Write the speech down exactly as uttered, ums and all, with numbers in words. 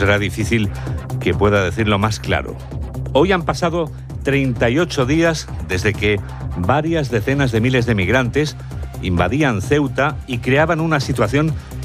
será difícil que pueda decirlo más claro. Hoy han pasado treinta y ocho días desde que varias decenas de miles de migrantes invadían Ceuta y creaban una situación